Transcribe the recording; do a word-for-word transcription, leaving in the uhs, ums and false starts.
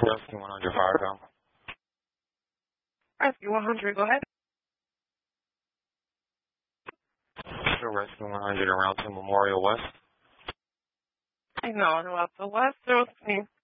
Rescue one hundred Firetown. Rescue one hundred, go ahead. Sure, Rescue one hundred around to Memorial West. I know, about the West, zero twenty.